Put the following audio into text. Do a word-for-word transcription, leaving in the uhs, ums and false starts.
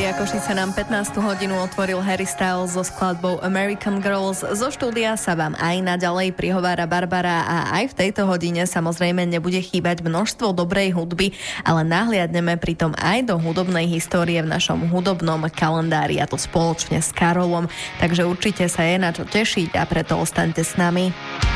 Rádia Košice nám pätnástu hodinu otvoril Harry Styles so skladbou American Girls. Zo štúdia sa vám aj naďalej prihovára Barbara a aj v tejto hodine samozrejme nebude chýbať množstvo dobrej hudby, ale nahliadneme pritom aj do hudobnej histórie v našom hudobnom kalendári, a to spoločne s Karolom. Takže určite sa je na čo tešiť a preto ostaňte s nami.